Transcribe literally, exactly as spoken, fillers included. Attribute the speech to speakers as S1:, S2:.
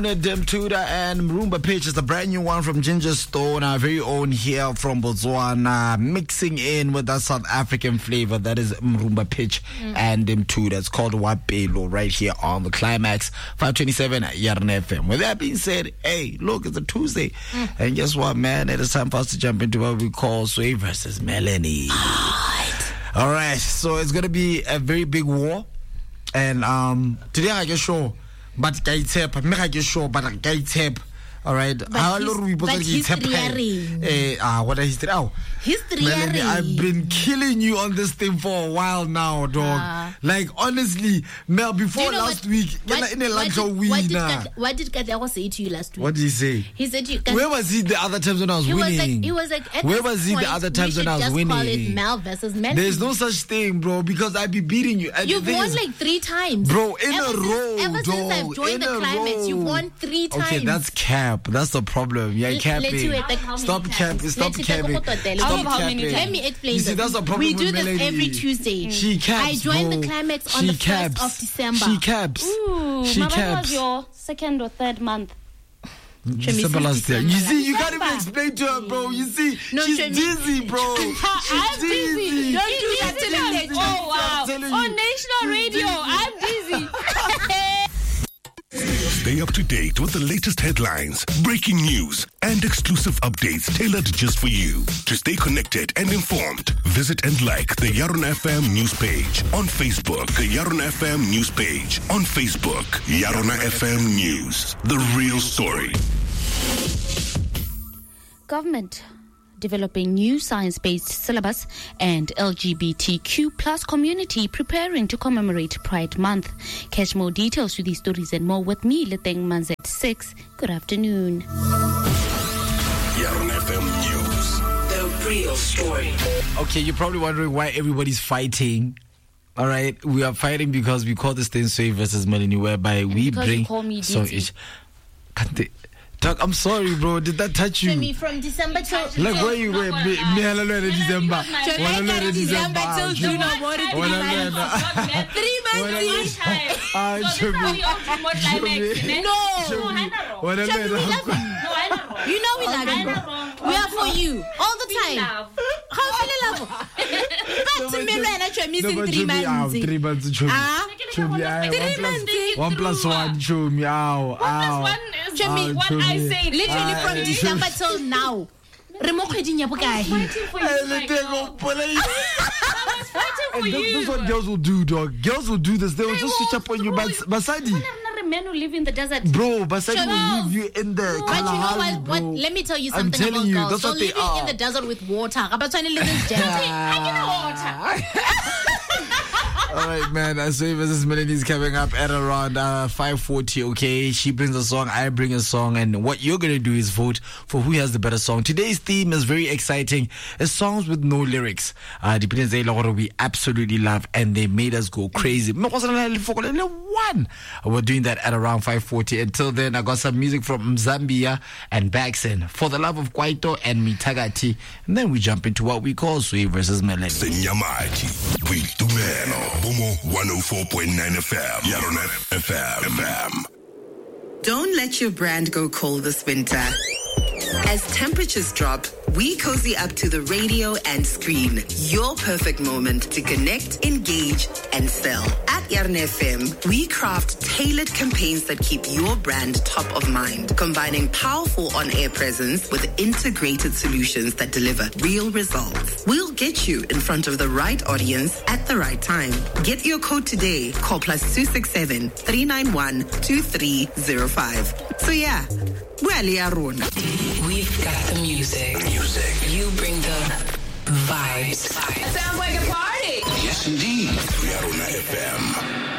S1: Dem Tuda and Mrumba Pitch is a brand new one from Ginger Stone, our very own here from Botswana, mixing in with that South African flavor. That is Mrumba Pitch mm. and Dem Tuda. It's called Wapelo right here on the Climax five twenty-seven at Yarn F M. With that being said, hey, look, it's a Tuesday. Mm. And guess what, man? It is time for us to jump into what we call Sway versus Melanie. All right, so it's going to be a very big war. And um, today I get sure. But I tap, me I get sure, but I tap. All right.
S2: But, his, but history.
S1: Ah, what is history? Oh,
S2: history.
S1: Melanie, I've been killing you on this thing for a while now, dog. Uh, like honestly, Mel, before you know last what, week, what, in a
S2: what,
S1: did,
S2: week, what, did nah. what did Kadawa say to you last week?
S1: What did he say?
S2: He said you.
S1: Where was he the other times when I was
S2: he
S1: winning?
S2: Was like, he was like,
S1: where was he the other times when I was
S2: just
S1: winning?
S2: Call it Mel versus Melanie.
S1: There's no such thing, bro, because I be beating you. And
S2: you've won is, like three times,
S1: bro, in
S2: ever
S1: a
S2: since,
S1: row,
S2: Ever
S1: dog,
S2: since I've joined the Climax, you've won three times.
S1: Okay, that's cap. That's the problem. Yeah, capping. Stop capping. Stop capping. Stop capping.
S2: Let me explain.
S1: You see, that's the problem.
S2: We do
S1: with
S2: this
S1: Melanie.
S2: every Tuesday.
S1: She caps.
S2: I joined
S1: bro.
S2: the Climax on
S1: she
S2: the
S1: caps.
S2: first of December.
S1: She caps.
S3: Ooh,
S1: she
S3: Mama,
S1: caps.
S3: was your second or third month?
S1: December last year. You see, you can't even explain to her, bro. You see,
S2: no,
S1: she's dizzy, bro. She's
S3: I'm dizzy.
S1: dizzy.
S3: Don't do that to me. Oh, wow. On national radio, I'm dizzy.
S4: Stay up to date with the latest headlines, breaking news, and exclusive updates tailored just for you. To stay connected and informed, visit and like the Yarn F M news page on Facebook. The Yarn F M news page on Facebook. Yarn F M News, the real story.
S3: Government developing new science-based syllabus and L G B T Q plus community preparing to commemorate Pride Month. Catch more details to these stories and more with me, Leteng Manz at six. Good afternoon.
S4: Yarn F M News,
S5: the real story.
S1: Okay, you're probably wondering why everybody's fighting. All right, we are fighting because we call this thing Sway versus Melanie, whereby
S3: and
S1: we
S3: because
S1: bring.
S3: You call me
S1: so
S3: D T.
S1: Can't they, Doc, I'm sorry, bro. Did that touch you?
S2: Me from December till
S1: like where you were? Me, me, hello, December.
S2: July, December till June. Three months.
S1: Ah, show me.
S2: No. You know we love you. We are for you all the time. How feel love? But to me, when I missing three months.
S1: Three months.
S2: Ah,
S1: three months. One plus one. Show me. Ow, ow.
S3: Chemi, what I say,
S2: literally from December till now. Remokedinya bukai.
S1: This is what girls will do, dog. Girls will do this. They will just switch up on you. But Basadi,
S3: men who live in the desert,
S1: bro. Basadi will leave you in the
S2: But you know what? What? Let me tell you something about
S1: you,
S2: girls.
S1: that's
S2: So
S1: what they
S2: living
S1: are.
S2: in the desert with water. About trying to live in the desert. I get water.
S1: All right, man. I say versus Melanie is coming up at around uh, five forty, okay? She brings a song, I bring a song, and what you're going to do is vote for who has the better song. Today's theme is very exciting. It's songs with no lyrics. Uh, we absolutely love, and they made us go crazy. One. We're doing that at around five forty. Until then, I got some music from Zambia and Baxen, For the Love of Kwaito and Mitagati. And then we jump into what we call Sway versus Melanie.
S4: Senyamati, we do Bomo one oh four point nine F M. Yarn F M.
S5: Don't let your brand go cold this winter. As temperatures drop, we cozy up to the radio and screen. Your perfect moment to connect, engage, and sell. At Yarn F M, we craft tailored campaigns that keep your brand top of mind, combining powerful on-air presence with integrated solutions that deliver real results. We'll get you in front of the right audience at the right time. Get your code today. Call plus two six seven, three nine one, two three zero five. So yeah, well,
S6: we've got the music.
S4: Music.
S6: You bring the vibes.
S5: Sounds like a party.
S4: Yes, indeed. Yarn F M.